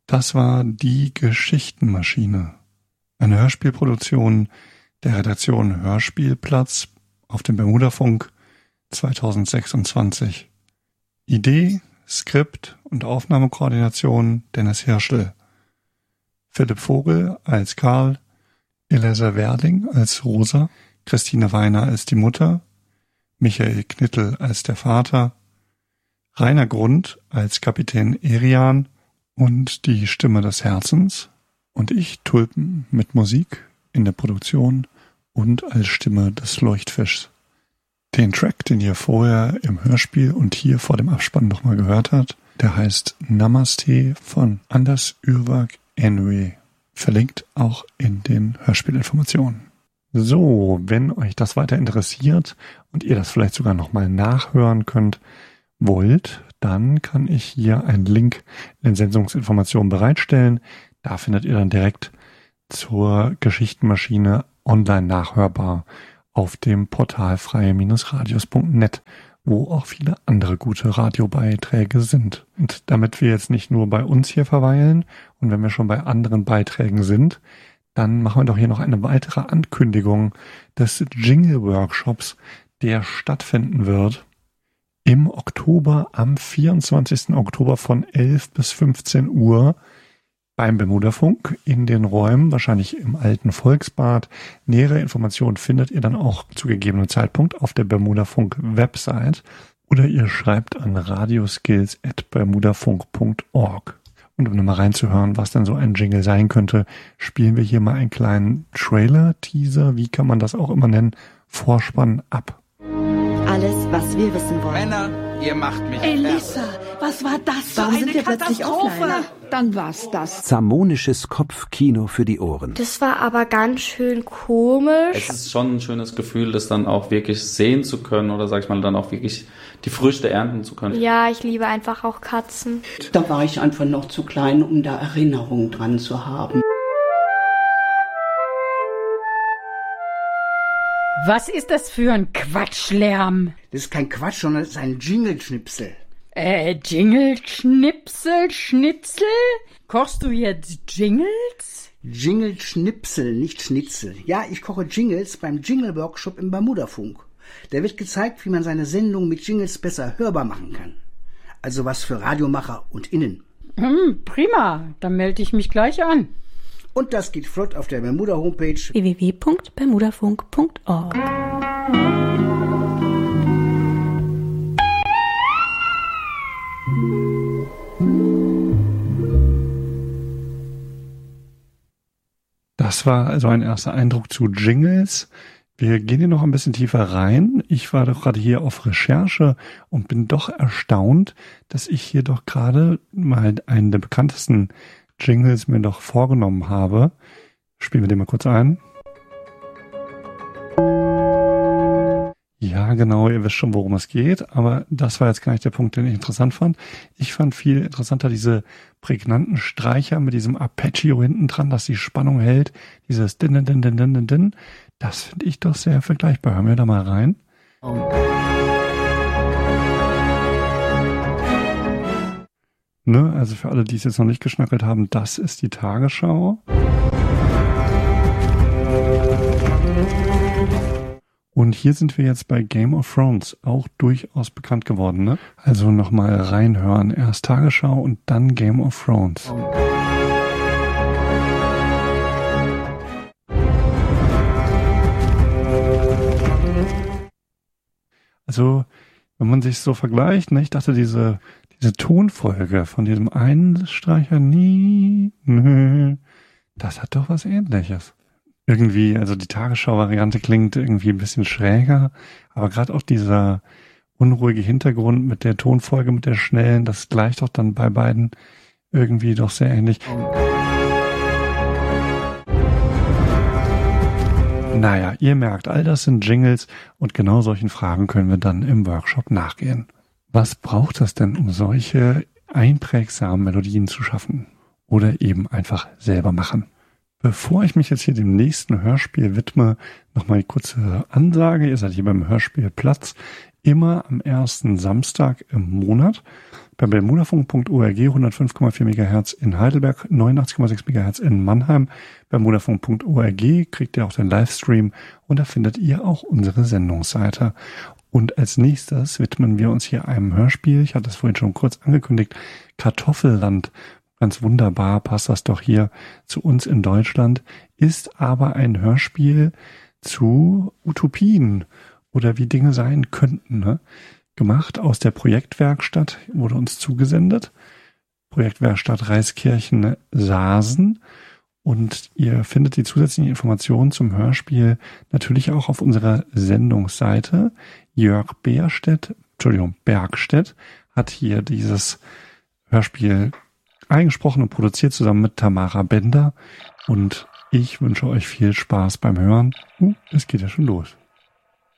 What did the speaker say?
Das war Die Geschichtenmaschine, eine Hörspielproduktion der Redaktion Hörspielplatz auf dem Bermudafunk 2026. Idee, Skript und Aufnahmekoordination Dennis Hirschl. Philipp Vogel als Karl, Elisa Werding als Rosa, Christine Weiner als die Mutter, Michael Knittel als der Vater, Rainer Grund als Kapitän Erian und die Stimme des Herzens und ich, Tulpen, mit Musik in der Produktion und als Stimme des Leuchtfischs. Den Track, den ihr vorher im Hörspiel und hier vor dem Abspann nochmal gehört habt, der heißt Namaste von Anders Ürwag Enwe. Verlinkt auch in den Hörspielinformationen. So, wenn euch das weiter interessiert und ihr das vielleicht sogar nochmal nachhören wollt, dann kann ich hier einen Link in den Sendungsinformationen bereitstellen. Da findet ihr dann direkt zur Geschichtenmaschine online nachhörbar auf dem Portal freie-radios.net, wo auch viele andere gute Radiobeiträge sind. Und damit wir jetzt nicht nur bei uns hier verweilen und wenn wir schon bei anderen Beiträgen sind, dann machen wir doch hier noch eine weitere Ankündigung des Jingle-Workshops, der stattfinden wird im Oktober, am 24. Oktober von 11 bis 15 Uhr beim Bermudafunk in den Räumen, wahrscheinlich im alten Volksbad. Nähere Informationen findet ihr dann auch zu gegebenem Zeitpunkt auf der Bermudafunk-Website oder ihr schreibt an radioskills@bermudafunk.org. Und um nochmal reinzuhören, was denn so ein Jingle sein könnte, spielen wir hier mal einen kleinen Trailer-Teaser, wie kann man das auch immer nennen, Vorspann ab. Alles, was wir wissen wollen. Männer, ihr macht mich Elissa, was war das? Warum für sind eine wir plötzlich Katastrophe? offline? Dann war's das. Zamonisches Kopfkino für die Ohren. Das war aber ganz schön komisch. Es ist schon ein schönes Gefühl, das dann auch wirklich sehen zu können oder sag ich mal dann auch wirklich die Früchte ernten zu können. Ja, ich liebe einfach auch Katzen. Da war ich einfach noch zu klein, um da Erinnerungen dran zu haben. Was ist das für ein Quatschlärm? Das ist kein Quatsch, sondern das ist ein Jingle-Schnipsel. Jingle-Schnipsel, Schnitzel? Kochst du jetzt Jingles? Jingle-Schnipsel, nicht Schnitzel. Ja, ich koche Jingles beim Jingle-Workshop im Bermudafunk. Da wird gezeigt, wie man seine Sendung mit Jingles besser hörbar machen kann. Also was für Radiomacher und Innen. Prima, dann melde ich mich gleich an. Und das geht flott auf der Bermuda-Homepage www.bermudafunk.org. Das war also ein erster Eindruck zu Jingles. Wir gehen hier noch ein bisschen tiefer rein. Ich war doch gerade hier auf Recherche und bin doch erstaunt, dass ich hier doch gerade mal einen der bekanntesten Jingles mir doch vorgenommen habe. Spielen wir den mal kurz ein. Ja, genau, ihr wisst schon, worum es geht, aber das war jetzt gar nicht der Punkt, den ich interessant fand. Ich fand viel interessanter diese prägnanten Streicher mit diesem Arpeggio hinten dran, dass die Spannung hält, dieses Din, Din, Din, Din, Din, Din. Das finde ich doch sehr vergleichbar. Hören wir da mal rein. Ne, also für alle, die es jetzt noch nicht geschnackelt haben, das ist die Tagesschau. Und hier sind wir jetzt bei Game of Thrones, auch durchaus bekannt geworden, ne? Also nochmal reinhören. Erst Tagesschau und dann Game of Thrones. Also, wenn man sich so vergleicht, ne? Ich dachte, diese Tonfolge von diesem einen Streicher, das hat doch was Ähnliches. Irgendwie, also die Tagesschau-Variante klingt irgendwie ein bisschen schräger, aber gerade auch dieser unruhige Hintergrund mit der Tonfolge, mit der schnellen, das gleicht doch dann bei beiden irgendwie doch sehr ähnlich. Naja, ihr merkt, all das sind Jingles und genau solchen Fragen können wir dann im Workshop nachgehen. Was braucht es denn, um solche einprägsamen Melodien zu schaffen? Oder eben einfach selber machen? Bevor ich mich jetzt hier dem nächsten Hörspiel widme, nochmal eine kurze Ansage. Ihr seid hier beim Hörspielplatz immer am ersten Samstag im Monat Beim bermudafunk.org 105,4 MHz in Heidelberg, 89,6 MHz in Mannheim. Bermudafunk.org kriegt ihr auch den Livestream und da findet ihr auch unsere Sendungsseite. Und als nächstes widmen wir uns hier einem Hörspiel. Ich hatte es vorhin schon kurz angekündigt. Kartoffelland. Ganz wunderbar passt das doch hier zu uns in Deutschland. Ist aber ein Hörspiel zu Utopien oder wie Dinge sein könnten, ne? Gemacht aus der Projektwerkstatt, wurde uns zugesendet. Projektwerkstatt Reiskirchen-Saasen. Und ihr findet die zusätzlichen Informationen zum Hörspiel natürlich auch auf unserer Sendungsseite. Jörg Bergstedt hat hier dieses Hörspiel eingesprochen und produziert zusammen mit Tamara Bender. Und ich wünsche euch viel Spaß beim Hören. Es geht ja schon los.